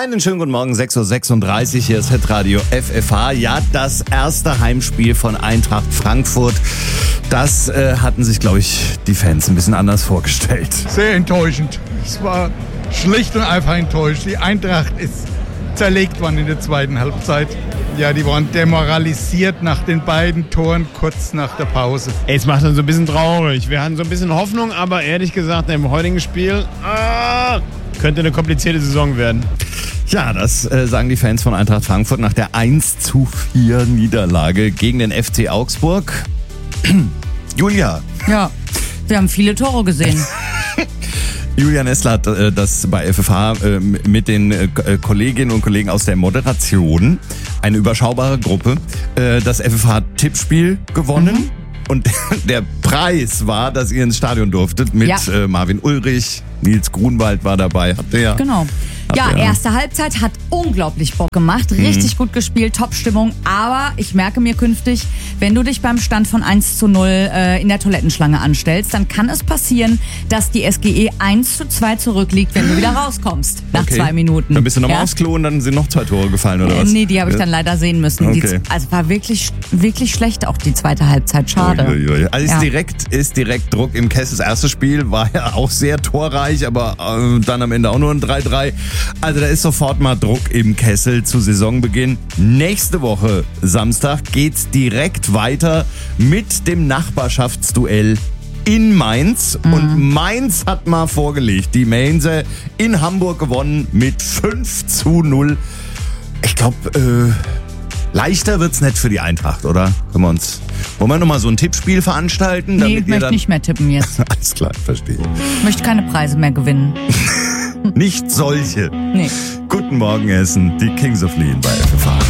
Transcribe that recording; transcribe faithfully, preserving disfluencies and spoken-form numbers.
Einen schönen guten Morgen, sechs Uhr sechsunddreißig, hier ist Hitradio F F H. Ja, das erste Heimspiel von Eintracht Frankfurt, das äh, hatten sich, glaube ich, die Fans ein bisschen anders vorgestellt. Sehr enttäuschend. Es war schlicht und einfach enttäuscht. Die Eintracht ist zerlegt worden in der zweiten Halbzeit. Ja, die waren demoralisiert nach den beiden Toren kurz nach der Pause. Es macht uns so ein bisschen traurig. Wir hatten so ein bisschen Hoffnung, aber ehrlich gesagt, im heutigen Spiel ah, könnte eine komplizierte Saison werden. Ja, das äh, sagen die Fans von Eintracht Frankfurt nach der eins zu vier Niederlage gegen den F C Augsburg. Julia. Ja, wir haben viele Tore gesehen. Julia Nessler hat äh, das bei F F H äh, mit den äh, Kolleginnen und Kollegen aus der Moderation, eine überschaubare Gruppe, äh, das F F H-Tippspiel gewonnen. Mhm. Und der Preis war, dass ihr ins Stadion durftet mit ja. äh, Marvin Ulrich, Nils Grunwald war dabei. Habt ihr ja. Genau. Ja, ja, erste Halbzeit hat unglaublich Bock gemacht, richtig mhm. gut gespielt, Top-Stimmung, aber ich merke mir künftig, wenn du dich beim Stand von eins zu null äh, in der Toilettenschlange anstellst, dann kann es passieren, dass die S G E eins zu zwei zurückliegt, wenn du wieder rauskommst, nach okay. zwei Minuten. Dann bist du nochmal ja? aufs Klo und dann sind noch zwei Tore gefallen, oder äh, was? Nee, die habe ich dann leider sehen müssen. Okay. Die, also war wirklich, wirklich schlecht auch die zweite Halbzeit, schade. Ui, ui, ui. Also ja. ist, direkt, ist direkt Druck im Kessel. Das erste Spiel war ja auch sehr torreich, aber äh, dann am Ende auch nur ein drei drei. Also da ist sofort mal Druck im Kessel zu Saisonbeginn. Nächste Woche, Samstag, geht's direkt weiter mit dem Nachbarschaftsduell in Mainz. Mhm. Und Mainz hat mal vorgelegt. Die Mainzer in Hamburg gewonnen mit fünf zu null. Ich glaube, äh, leichter wird's nicht für die Eintracht, oder? Können wir uns, wollen wir nochmal so ein Tippspiel veranstalten? Nee, ich möchte nicht mehr tippen jetzt. Alles klar, verstehe. Ich möchte keine Preise mehr gewinnen. Nicht solche. Nee. Guten Morgen, Essen. Die Kings of Leon bei F F H.